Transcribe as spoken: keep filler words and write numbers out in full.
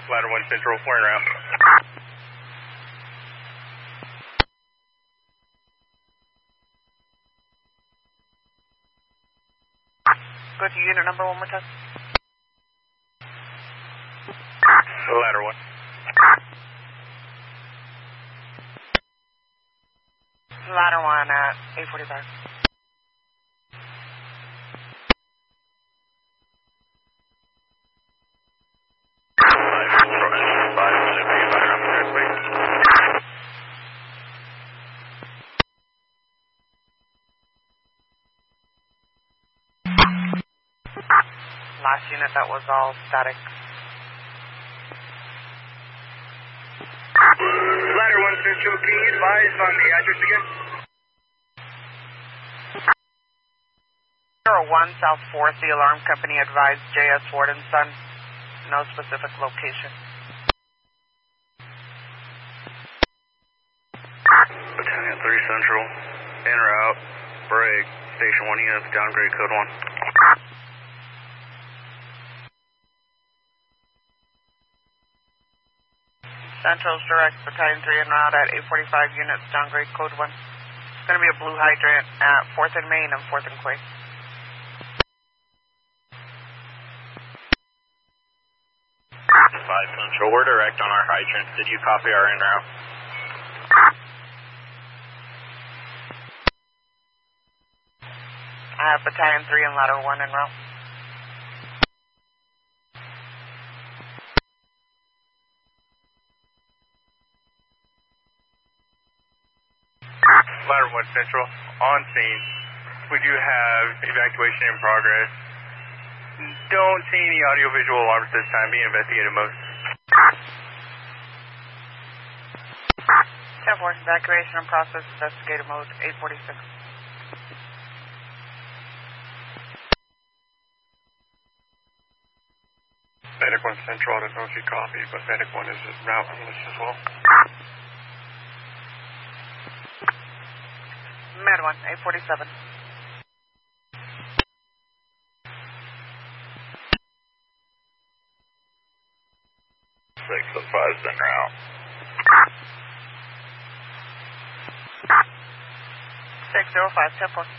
Ladder one Central, flaring around. Go to unit number one more time. Ladder one. Ladder one at eight forty-five. Last unit, that was all static. Ladder one Central, can you advise on the address again? zero one South fourth, the alarm company advised J S Ford and Son. No specific location. Battalion three Central, en route, break, station one units, downgrade code one. Central's direct, Battalion three en route at eight forty-five units, downgrade code one. It's going to be a blue hydrant at fourth and Main and fourth and Quay. five Central, we're direct on our hydrant. Did you copy our en route? I have Battalion three and Ladder one en route. Ladder one Central, on scene. We do have evacuation in progress. Don't see any audio-visual alarms this time. Being investigated most. ten four, evacuation in process, investigative mode, eight forty-six. Medic one Central, I don't know if you copy, but Medic one is en route on this as well. Med one, eight forty-seven. six oh five is en route. six oh five, ten four.